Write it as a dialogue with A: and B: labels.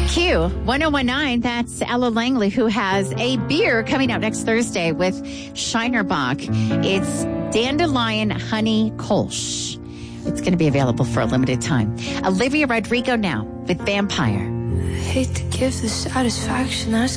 A: Q1019, that's Ella Langley, who has a beer coming out next Thursday with Shinerbach. It's Dandelion Honey Kolsch. It's going to be available for a limited time. Olivia Rodrigo now with Vampire.
B: I hate to give the satisfaction, ask